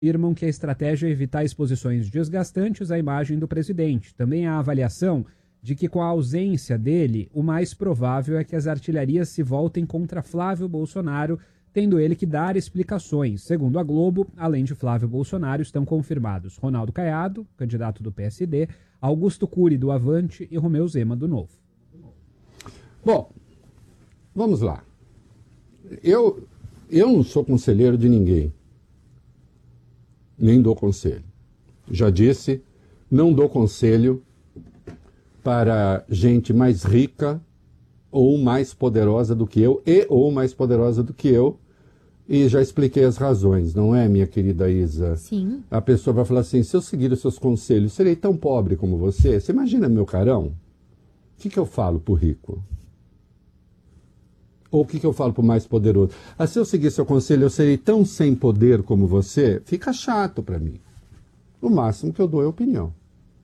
afirmam que a estratégia é evitar exposições desgastantes à imagem do presidente. Também há a avaliação de que, com a ausência dele, o mais provável é que as artilharias se voltem contra Flávio Bolsonaro, tendo ele que dar explicações. Segundo a Globo, além de Flávio Bolsonaro, estão confirmados Ronaldo Caiado, candidato do PSD, Augusto Cury, do Avante, e Romeu Zema, do Novo. Bom, vamos lá. Eu não sou conselheiro de ninguém. Nem dou conselho. Já disse, não dou conselho para gente mais rica ou mais poderosa do que eu, ou mais poderosa do que eu, e já expliquei as razões, não é, minha querida Isa? Sim. A pessoa vai falar assim, se eu seguir os seus conselhos, serei tão pobre como você? Você imagina meu carão? O que eu falo pro rico? Ou o que eu falo pro mais poderoso? Ah, se eu seguir seu conselho, eu serei tão sem poder como você? Fica chato para mim. O máximo que eu dou é opinião.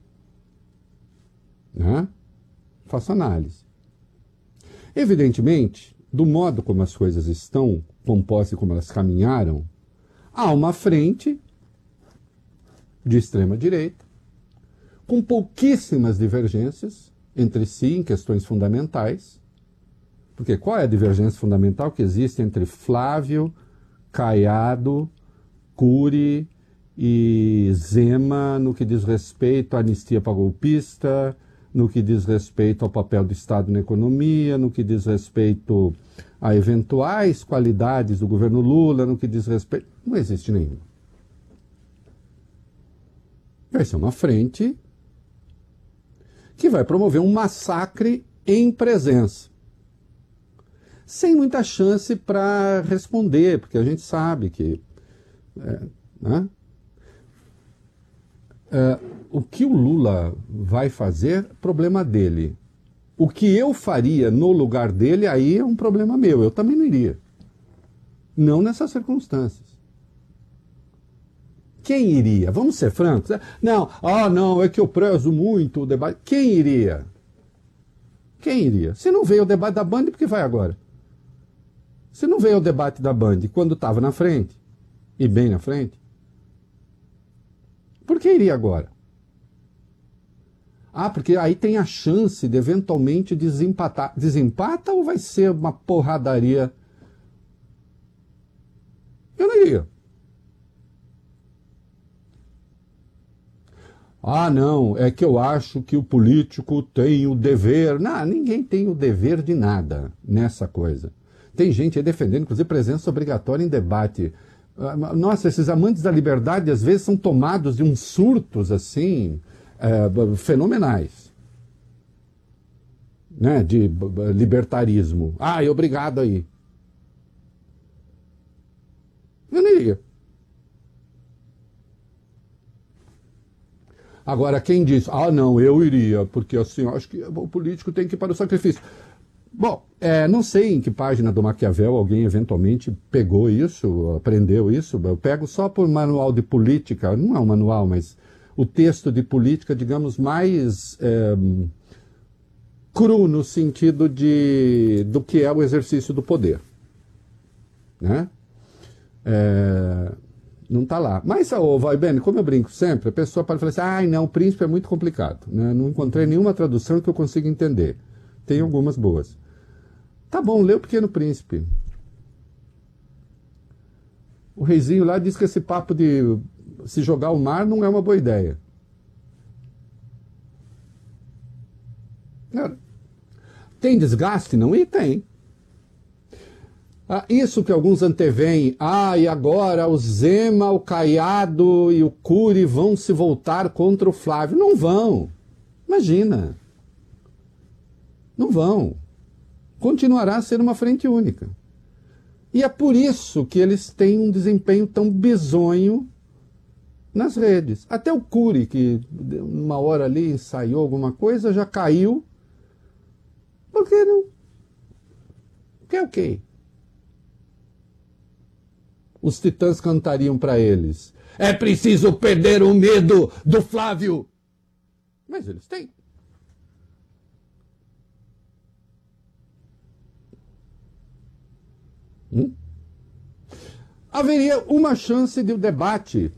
Né? Faço análise. Evidentemente, do modo como as coisas estão compostas e como elas caminharam, há uma frente de extrema-direita, com pouquíssimas divergências entre si em questões fundamentais. Porque qual é a divergência fundamental que existe entre Flávio, Caiado, Cury e Zema no que diz respeito à anistia para golpista, no que diz respeito ao papel do Estado na economia, no que diz respeito a eventuais qualidades do governo Lula, no que diz respeito... Não existe nenhuma. Vai ser uma frente que vai promover um massacre em presença. Sem muita chance para responder, porque a gente sabe que... o que o Lula vai fazer, problema dele. O que eu faria no lugar dele, aí é um problema meu. Eu também não iria. Não nessas circunstâncias. Quem iria? Vamos ser francos. Não, é que eu prezo muito o debate. Quem iria? Quem iria? Se não veio o debate da Band, por que vai agora? Se não veio o debate da Band quando estava na frente, e bem na frente, por que iria agora? Ah, porque aí tem a chance de eventualmente desempatar. Desempata ou vai ser uma porradaria? Eu não iria. Ah, não, é que eu acho que o político tem o dever. Não, ninguém tem o dever de nada nessa coisa. Tem gente aí defendendo, inclusive, presença obrigatória em debate. Nossa, esses amantes da liberdade às vezes são tomados de uns surtos assim, fenomenais, né, de libertarismo. Ah, e obrigado aí. Eu não iria. Agora, quem diz, não, eu iria, porque assim, eu acho que o político tem que ir para o sacrifício. Bom, não sei em que página do Maquiavel alguém eventualmente pegou isso, aprendeu isso. Eu pego só por manual de política, não é um manual, mas o texto de política, digamos, mais cru no sentido do que é o exercício do poder. Né? Não está lá. Mas, vai bem, como eu brinco sempre, a pessoa pode falar assim, não, o príncipe é muito complicado. Né? Não encontrei nenhuma tradução que eu consiga entender. Tem algumas boas. Tá bom, lê o Pequeno Príncipe. O reizinho lá diz que esse papo de se jogar ao mar não é uma boa ideia. Tem desgaste? Não? E tem. Isso que alguns anteveem, e agora o Zema, o Caiado e o Cury vão se voltar contra o Flávio. Não vão. Imagina. Não vão. Continuará a ser uma frente única. E é por isso que eles têm um desempenho tão bizonho nas redes. Até o Cury, que uma hora ali ensaiou alguma coisa, já caiu. Por que não? Que é o quê? Os titãs cantariam para eles. É preciso perder o medo do Flávio. Mas eles têm. Haveria uma chance de o debate